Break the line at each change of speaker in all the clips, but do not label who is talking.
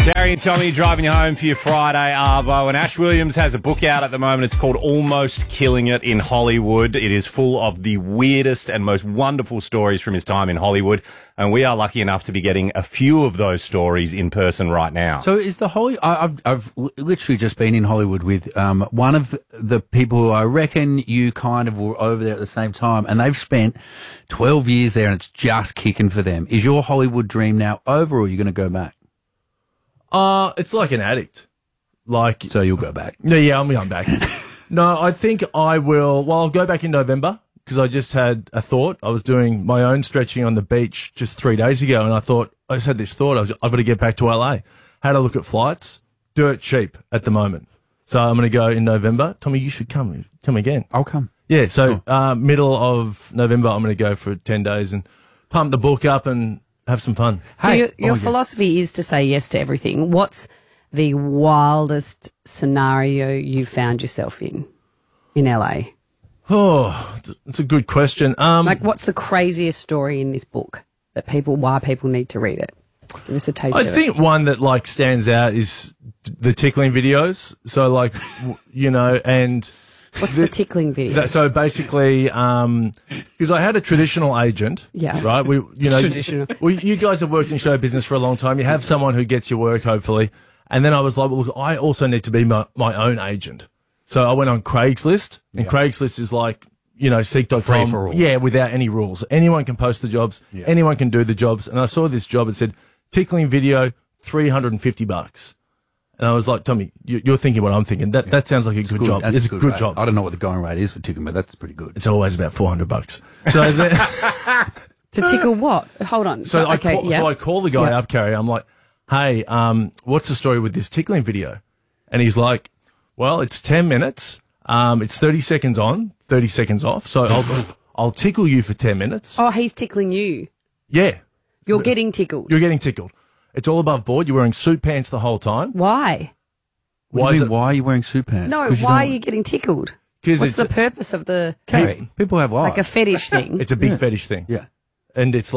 Gary and Tommy driving you home for your Friday Arvo, and Ash Williams has a book out at the moment. It's called Almost Killing It in Hollywood. It is full of the weirdest and most wonderful stories from his time in Hollywood, and we are lucky enough to be getting a few of those stories in person right now.
So is the I've literally just been in Hollywood with one of the people who I reckon you kind of were over there at the same time, and they've spent 12 years there and it's just kicking for them. Is your Hollywood dream now over, or are you going to go back?
It's like an addict.
So you'll go back?
No, yeah, I'm going back. No, I think I will. Well, I'll go back in November because I just had a thought. I was doing my own stretching on the beach just 3 days ago, and I just had this thought. I've got to get back to LA. Had a look at flights. Dirt cheap at the moment. So I'm going to go in November. Tommy, you should come again.
I'll come.
Yeah, so middle of November, I'm going to go for 10 days and pump the book up and have some fun.
So your philosophy is to say yes to everything. What's the wildest scenario you found yourself in LA?
Oh, it's a good question.
What's the craziest story in this book why people need to read it? Give us a taste of it.
I think one that stands out is the tickling videos. So and
what's the tickling video?
So basically, because I had a traditional agent, right?
Traditional.
You guys have worked in show business for a long time. You have someone who gets your work, hopefully. And then I was like, well, look, I also need to be my own agent. So I went on Craigslist, and Craigslist is Seek.com.
Free for all.
Yeah, without any rules. Anyone can post the jobs. Yeah. Anyone can do the jobs. And I saw this job. It said, tickling video, $350. And I was like, Tommy, you're thinking what I'm thinking. That sounds like a good job. It's a good job.
I don't know what the going rate is for tickling, but that's pretty good.
It's always about $400. So
to tickle what? Hold on.
So I call the guy up, Carrie. I'm like, hey, what's the story with this tickling video? And he's like, well, it's 10 minutes. It's 30 seconds on, 30 seconds off. So I'll tickle you for 10 minutes.
Oh, he's tickling you.
Yeah.
You're getting tickled.
You're getting tickled. It's all above board. You're wearing suit pants the whole time.
Why?
Why are you wearing suit pants?
No, why are you getting tickled? What's the purpose of the...
Carrie, people have lives.
Like a fetish thing.
It's a big fetish thing.
Yeah.
And it's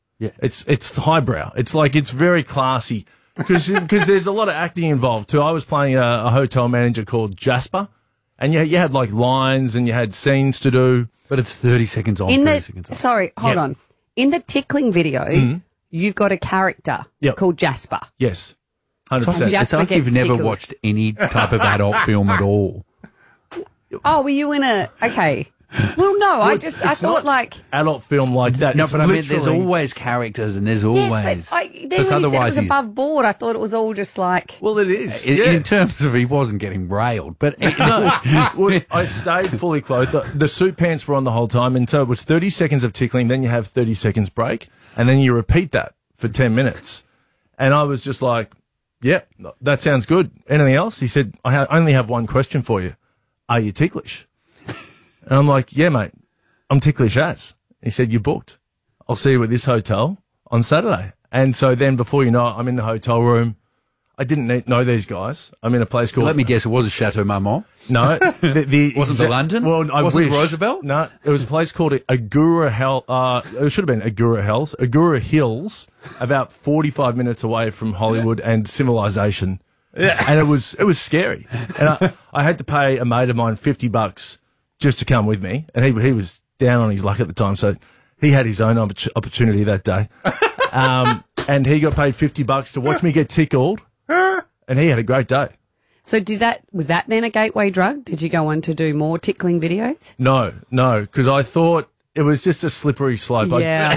it's highbrow. It's very classy because there's a lot of acting involved too. I was playing a hotel manager called Jasper, and you had lines and you had scenes to do.
But it's 30 seconds on, 30 seconds off.
Sorry, hold on. In the tickling video, you've got a character called Jasper.
Yes, 100%.
Jasper
it's like you've never watched any type of adult film at all.
Oh, were you in a... Okay. Well, no, I thought
adult film like that.
No, but I mean, there's always characters and there's always...
Yes, but then when you said it was above board, I thought it was all just like...
Well, it is.
In terms of he wasn't getting railed, but...
Well, I stayed fully clothed. The suit pants were on the whole time, and so it was 30 seconds of tickling, then you have 30 seconds break, and then you repeat that for 10 minutes. And I was just like, yep, that sounds good. Anything else? He said, I only have one question for you. Are you ticklish? And I'm like, yeah, mate, I'm ticklish as. He said, you booked. I'll see you at this hotel on Saturday. And so then before you know it, I'm in the hotel room. I didn't know these guys. I'm in a place called...
Let me guess, it was a Chateau Marmont?
No.
Wasn't the London?
Well, I
wasn't
wish.
Roosevelt?
No, it was a place called Agura it should have been Agura Hills, about 45 minutes away from Hollywood and civilization. Yeah. And it was scary. And I had to pay a mate of mine $50 just to come with me, and he was down on his luck at the time, so he had his own opportunity that day. And he got paid $50 to watch me get tickled, and he had a great day.
So was that then a gateway drug? Did you go on to do more tickling videos?
No, because I thought it was just a slippery slope.
Yeah.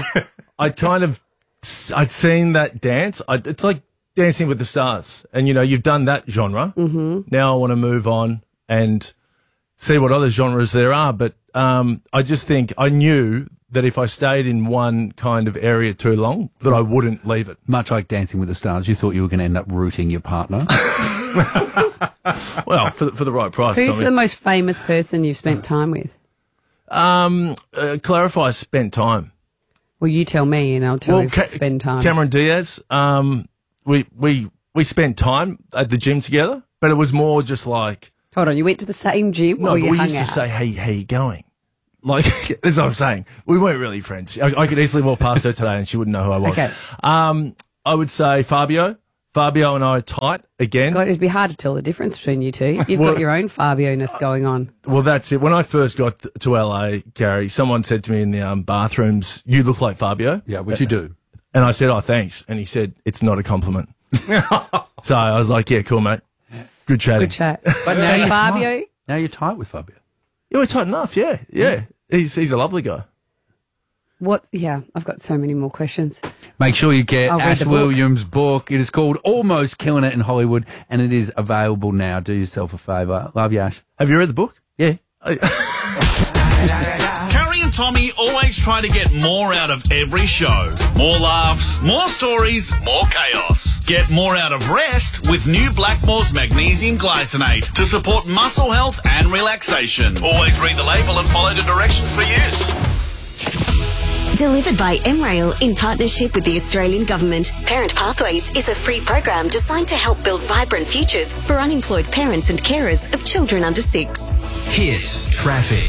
I'd seen that dance. It's like Dancing with the Stars, and you've done that genre. Mm-hmm. Now I want to move on and see what other genres there are, but I just think I knew that if I stayed in one kind of area too long, that I wouldn't leave it.
Much like Dancing with the Stars, you thought you were going to end up rooting your partner.
Well, for the right price.
Who's the most famous person you've spent time with?
Clarify spent time.
Well, you tell me, and I'll tell you if it's spend time.
Cameron Diaz. We spent time at the gym together, but it was more just like...
Hold on, you went to the same gym or you hung out?
We used to say, hey, how you going? Like, that's what I'm saying. We weren't really friends. I could easily walk past her today and she wouldn't know who I was.
Okay.
I would say Fabio Fabio and I are tight again.
God, it'd be hard to tell the difference between you two. You've got your own Fabio-ness going on.
Well, that's it. When I first got to LA, Gary, someone said to me in the bathrooms, "You look like Fabio."
Yeah, which you do.
And I said, "Oh, thanks." And he said, "It's not a compliment." So I was like, "Yeah, cool, mate. Good chatting."
Good chat.
But
So Fabio,
Now you're tight with Fabio.
Yeah, we're tight enough. Yeah. He's a lovely guy.
what? Yeah, I've got so many more questions.
Make sure you get
I'll read
Ash
the book.
Williams' book. It is called Almost Killing It in Hollywood, and it is available now. Do yourself a favour. Love you, Ash.
Have you read the book?
Yeah.
Carrie and Tommy always try to get more out of every show. More laughs, more stories, more chaos. Get more out of rest with new Blackmore's Magnesium Glycinate to support muscle health and relaxation. Always read the label and follow the directions for use.
Delivered by MRail in partnership with the Australian Government. Parent Pathways is a free program designed to help build vibrant futures for unemployed parents and carers of children under 6.
Hit traffic.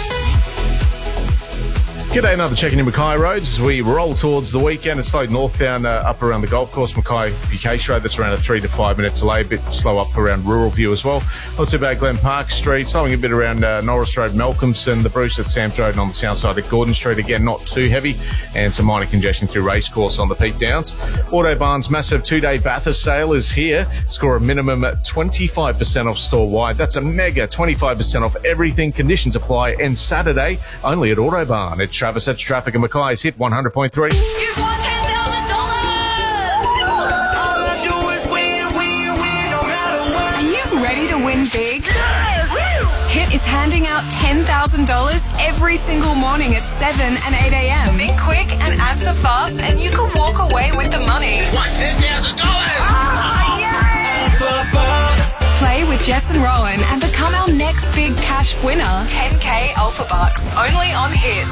G'day, another check-in Mackay Roads as we roll towards the weekend. It's slowed northbound up around the golf course, Mackay Bucase Road. That's around a 3 to 5 minute delay. A bit slow up around Rural View as well. Not too bad, Glen Park Street. Slowing a bit around Norris Road, Malcolmson, the Bruce at Sam's Road, and on the south side at Gordon Street. Again, not too heavy. And some minor congestion through Racecourse on the Peak Downs. Autobarn's massive 2-day Bathurst sale is here. Score a minimum at 25% off store-wide. That's a mega 25% off everything. Conditions apply. And Saturday, only at Autobarn. It's Travis, that's traffic, and Mackay's hit 100.3.
You've won $10,000! Are you ready to win big? Hit is handing out $10,000 every single morning at 7 and 8 a.m. Think quick and answer fast, and you can walk away with the money.
Won $10,000!
Play with Jess and Rowan and become our next big cash winner. 10K Alpha Bucks, only on Hit.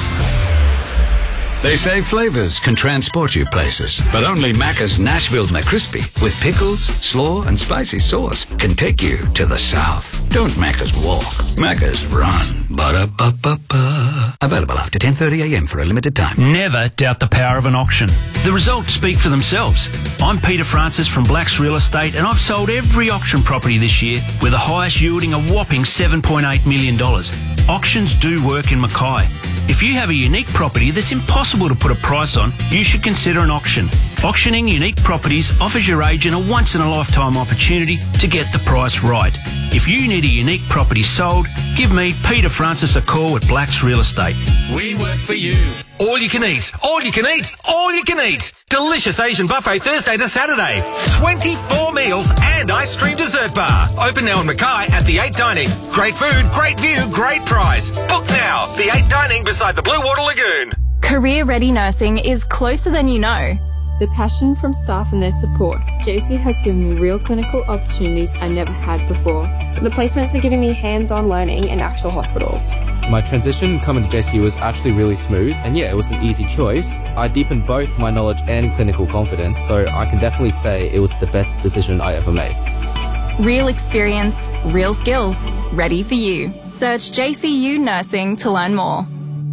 They say flavours can transport you places, but only Macca's Nashville McCrispy with pickles, slaw and spicy sauce can take you to the south. Don't Macca's walk, Macca's run. Ba-da-ba-ba-ba. Available after 10:30 a.m. for a limited time.
Never doubt the power of an auction. The results speak for themselves. I'm Peter Francis from Blacks Real Estate, and I've sold every auction property this year with the highest yielding a whopping $7.8 million. Auctions do work in Mackay. If you have a unique property that's impossible to put a price on, you should consider an auction. Auctioning unique properties offers your agent a once-in-a-lifetime opportunity to get the price right. If you need a unique property sold, give me, Peter Francis, a call at Blacks Real Estate.
We work for you. All you can eat, all you can eat, all you can eat. Delicious Asian buffet Thursday to Saturday. 24 meals and ice cream dessert bar. Open now in Mackay at the 8 Dining. Great food, great view, great price. Book now. The 8 Dining beside the Blue Water Lagoon.
Career Ready Nursing is closer than you know. The passion from staff and their support. JCU has given me real clinical opportunities I never had before.
The placements are giving me hands-on learning in actual hospitals.
My transition coming to JCU was actually really smooth, and yeah, it was an easy choice. I deepened both my knowledge and clinical confidence, so I can definitely say it was the best decision I ever made.
Real experience, real skills, ready for you. Search JCU Nursing to learn more.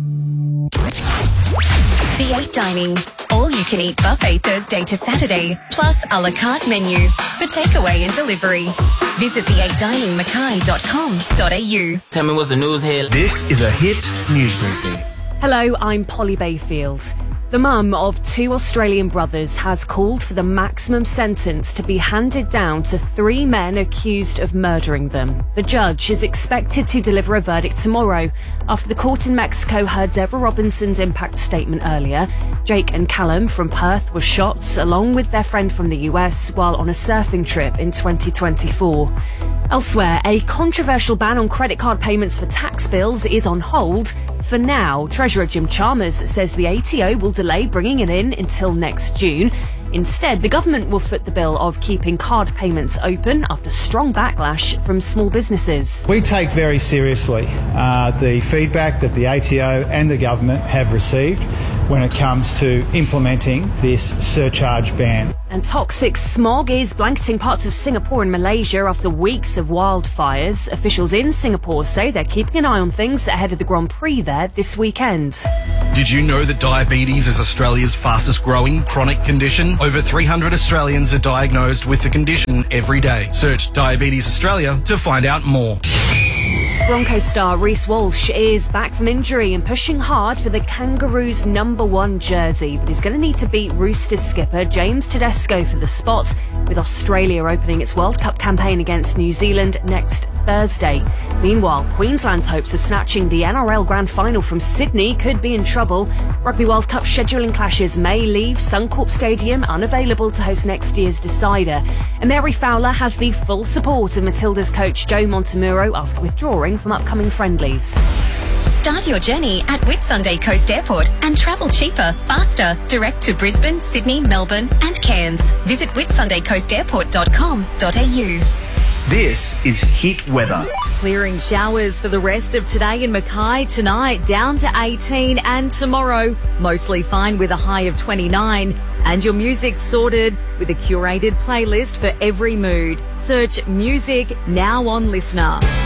The 8 Dining. All-you-can-eat buffet Thursday to Saturday, plus a la carte menu for takeaway and delivery. Visit the8diningmackay.com.au.
Tell me what's the news here.
This is a Hit News Briefing.
Hello, I'm Polly Bayfield. The mum of 2 Australian brothers has called for the maximum sentence to be handed down to 3 men accused of murdering them. The judge is expected to deliver a verdict tomorrow after the court in Mexico heard Deborah Robinson's impact statement earlier. Jake and Callum from Perth were shot along with their friend from the US while on a surfing trip in 2024. Elsewhere, a controversial ban on credit card payments for tax bills is on hold. For now, Treasurer Jim Chalmers says the ATO will delay bringing it in until next June. Instead, the government will foot the bill of keeping card payments open after strong backlash from small businesses.
We take very seriously the feedback that the ATO and the government have received when it comes to implementing this surcharge ban.
And toxic smog is blanketing parts of Singapore and Malaysia after weeks of wildfires. Officials in Singapore say they're keeping an eye on things ahead of the Grand Prix there this weekend.
Did you know that diabetes is Australia's fastest growing chronic condition? Over 300 Australians are diagnosed with the condition every day. Search Diabetes Australia to find out more.
Broncos star Reece Walsh is back from injury and pushing hard for the Kangaroos' #1 jersey, but he's going to need to beat Roosters skipper James Tedesco for the spot, with Australia opening its World Cup campaign against New Zealand next Thursday. Meanwhile, Queensland's hopes of snatching the NRL Grand Final from Sydney could be in trouble. Rugby World Cup scheduling clashes may leave Suncorp Stadium unavailable to host next year's decider. And Mary Fowler has the full support of Matilda's coach Joe Montemuro after withdrawing from upcoming friendlies.
Start your journey at Whitsunday Coast Airport and travel cheaper, faster, direct to Brisbane, Sydney, Melbourne and Cairns. Visit whitsundaycoastairport.com.au.
This is Hit Weather.
Clearing showers for the rest of today in Mackay, tonight down to 18 and tomorrow mostly fine with a high of 29. And your music's sorted with a curated playlist for every mood. Search music now on Listener.